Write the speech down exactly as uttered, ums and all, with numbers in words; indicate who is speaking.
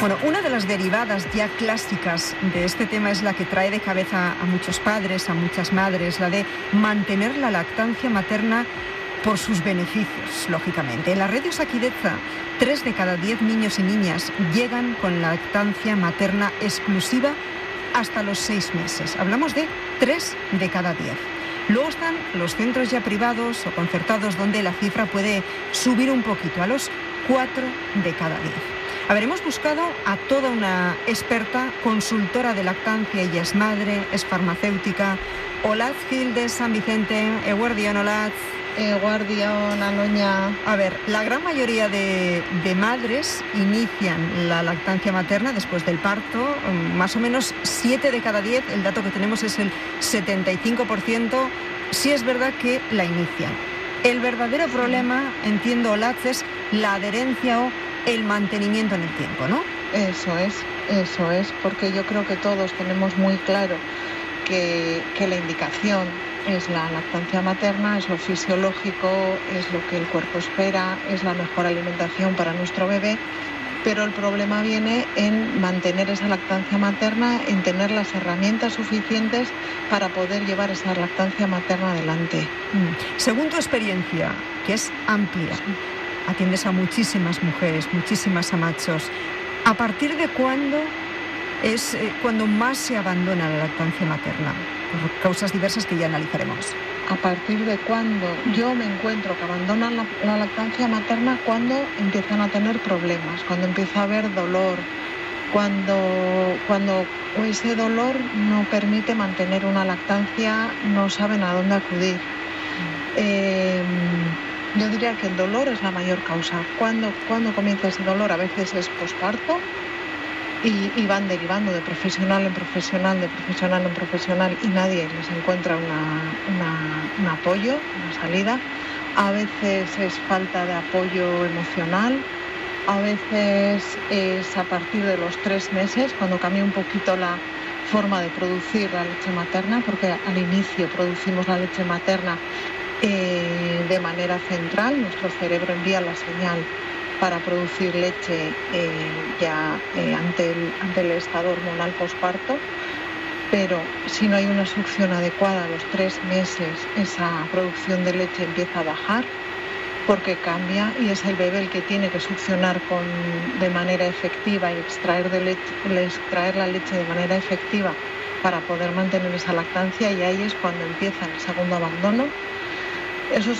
Speaker 1: Bueno, una de las derivadas ya clásicas de este tema es la que trae de cabeza a muchos padres, a muchas madres, la de mantener la lactancia materna por sus beneficios, lógicamente. En la red de Osakidetza, tres de cada diez niños y niñas llegan con lactancia materna exclusiva hasta los seis meses. Hablamos de tres de cada diez. Luego están los centros ya privados o concertados donde la cifra puede subir un poquito, a los cuatro de cada diez. A ver, hemos buscado a toda una experta, consultora de lactancia, ella es madre, es farmacéutica. Olatz Gil de San Vicente, eguerdion, Olatz.
Speaker 2: Eguerdion, Aloña.
Speaker 1: A ver, la gran mayoría de, de madres inician la lactancia materna después del parto, más o menos siete de cada diez, el dato que tenemos es el setenta y cinco por ciento, sí es verdad que la inician. El verdadero problema, entiendo, Olatz, es la adherencia o el mantenimiento en el tiempo, ¿no?
Speaker 2: Eso es, eso es, porque yo creo que todos tenemos muy claro que, que la indicación es la lactancia materna, es lo fisiológico, es lo que el cuerpo espera, es la mejor alimentación para nuestro bebé, pero el problema viene en mantener esa lactancia materna, en tener las herramientas suficientes para poder llevar esa lactancia materna adelante.
Speaker 1: Según tu experiencia, que es amplia, atiendes a muchísimas mujeres, muchísimas amachos, ¿a partir de cuándo es eh, cuando más se abandona la lactancia materna? Por causas diversas que ya analizaremos.
Speaker 2: ¿A partir de cuándo? Yo me encuentro que abandonan la, la lactancia materna cuando empiezan a tener problemas, cuando empieza a haber dolor, cuando, cuando ese dolor no permite mantener una lactancia, no saben a dónde acudir. Eh, yo diría que el dolor es la mayor causa. ¿Cuándo, ¿cuándo comienza ese dolor? A veces es posparto. Y, y van derivando de profesional en profesional, de profesional en profesional y nadie les encuentra una, una, un apoyo, una salida. A veces es falta de apoyo emocional, a veces es a partir de los tres meses cuando cambia un poquito la forma de producir la leche materna, porque al inicio producimos la leche materna eh, de manera central, nuestro cerebro envía la señal para producir leche eh, ya eh, ante, el, ante el estado hormonal posparto, pero si no hay una succión adecuada a los tres meses, esa producción de leche empieza a bajar porque cambia y es el bebé el que tiene que succionar con, de manera efectiva y extraer, de leche, extraer la leche de manera efectiva para poder mantener esa lactancia, y ahí es cuando empieza el segundo abandono. Eso